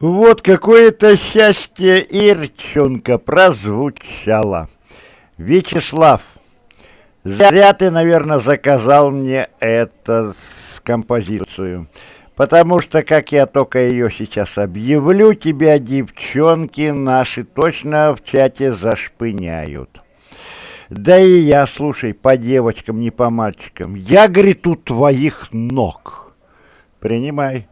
Вот какое-то счастье Ирчонка прозвучало. Вячеслав, зря ты, наверное, заказал мне эту композицию. Потому что, как я только ее сейчас объявлю, тебя девчонки наши точно в чате зашпыняют. Да и я, слушай, по девочкам, не по мальчикам. Я, говорит, у твоих ног. Принимай.